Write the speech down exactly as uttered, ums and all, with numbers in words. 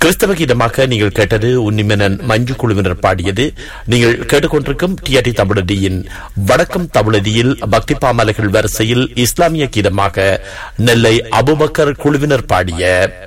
கிறிஸ்தவ கீதமாக நீங்கள் கேட்டது உன்னிமேனன் மஞ்சு குழுவினர் பாடியது. நீங்கள் கேட்டுக்கொண்டிருக்கும் டிஆர்டி தமிழடியின் வடக்கம் தமிழடியில் பக்தி பாமாலைகள் வரிசையில் இஸ்லாமிய கீதமாக நெல்லை அபுபக்கர் குழுவினர் பாடிய